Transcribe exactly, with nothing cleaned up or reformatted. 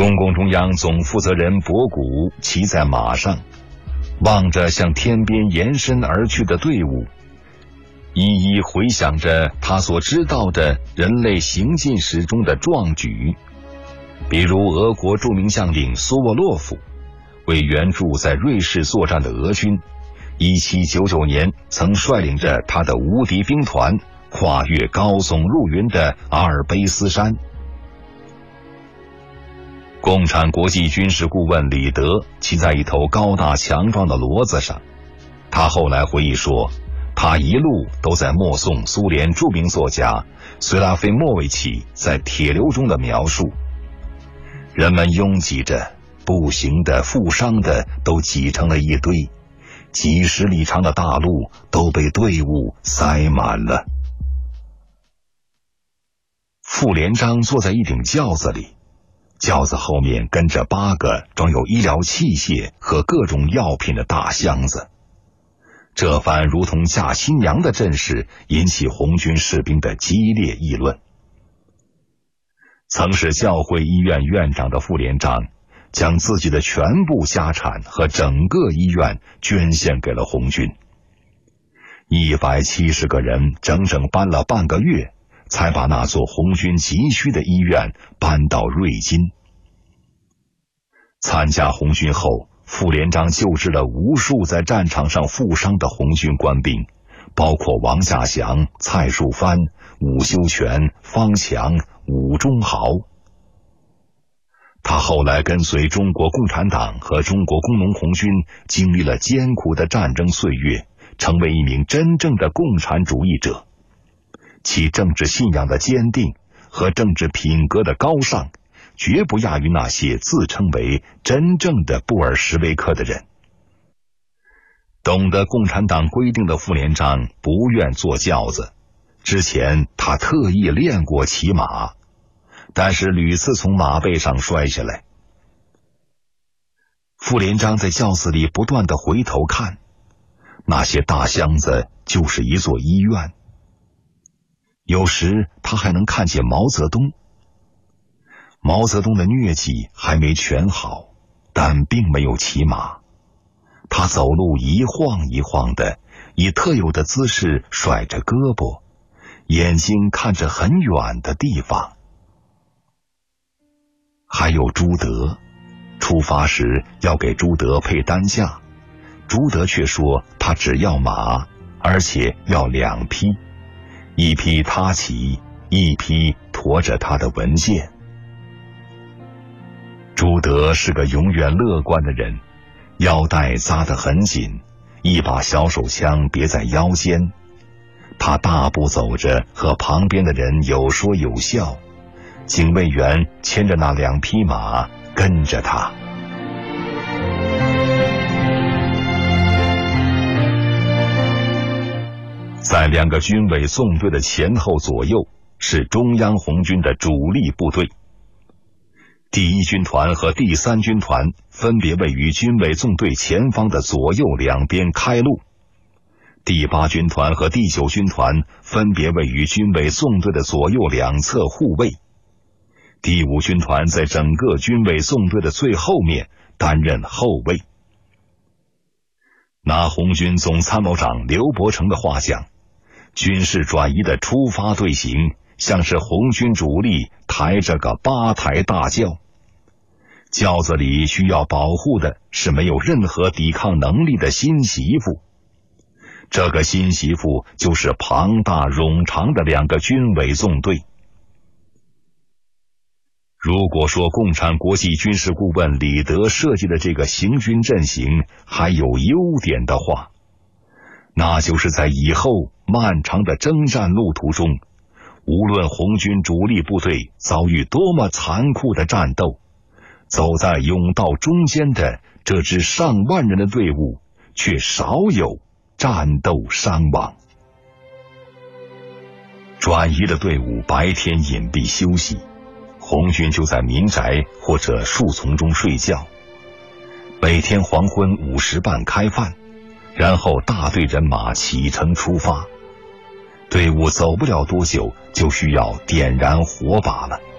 中共中央总负责人博古骑在马上，望着向天边延伸而去的队伍，一一回想着他所知道的人类行进史中的壮举，比如俄国著名将领苏沃洛夫为援助在瑞士作战的俄军，一七九九年曾率领着他的无敌兵团跨越高耸入云的阿尔卑斯山。共产国际军事顾问李德骑在一头高大强壮的骡子上，他后来回忆说，他一路都在默诵苏联著名作家绥拉菲莫维奇在《铁流》中的描述。人们拥挤着，步行的、负伤的都挤成了一堆，几十里长的大路都被队伍塞满了。傅连璋坐在一顶轿子里，轿子后面跟着八个装有医疗器械和各种药品的大箱子。这番如同嫁新娘的阵势引起红军士兵的激烈议论。曾是教会医院院长的傅连璋将自己的全部家产和整个医院捐献给了红军。一百七十个人整整搬了半个月，才把那座红军急需的医院搬到瑞金。参加红军后，傅连璋救治了无数在战场上负伤的红军官兵，包括王稼祥、蔡树藩、伍修权、方强、伍中豪。他后来跟随中国共产党和中国工农红军经历了艰苦的战争岁月，成为一名真正的共产主义者。其政治信仰的坚定和政治品格的高尚，绝不亚于那些自称为真正的布尔什维克的人。懂得共产党规定的傅连璋不愿坐轿子，之前他特意练过骑马，但是屡次从马背上摔下来。傅连璋在轿子里不断地回头看，那些大箱子就是一座医院。有时他还能看见毛泽东。毛泽东的疟疾还没全好，但并没有骑马，他走路一晃一晃的，以特有的姿势甩着胳膊，眼睛看着很远的地方。还有朱德，出发时要给朱德配担架，朱德却说他只要马，而且要两匹，一匹他骑，一匹驮着他的文件。朱德是个永远乐观的人，腰带扎得很紧，一把小手枪别在腰间。他大步走着，和旁边的人有说有笑，警卫员牵着那两匹马跟着他。在两个军委纵队的前后左右是中央红军的主力部队。第一军团和第三军团分别位于军委纵队前方的左右两边开路，第八军团和第九军团分别位于军委纵队的左右两侧护卫，第五军团在整个军委纵队的最后面担任后卫。拿红军总参谋长刘伯承的话讲，军事转移的出发队形像是红军主力抬着个八抬大轿，轿子里需要保护的是没有任何抵抗能力的新媳妇，这个新媳妇就是庞大冗长的两个军委纵队。如果说共产国际军事顾问李德设计的这个行军阵型还有优点的话，那就是在以后漫长的征战路途中，无论红军主力部队遭遇多么残酷的战斗，走在甬道中间的这支上万人的队伍却少有战斗伤亡。转移的队伍白天隐蔽休息，红军就在民宅或者树丛中睡觉，每天黄昏五时半开饭，然后大队人马启程出发。队伍走不了多久就需要点燃火把了。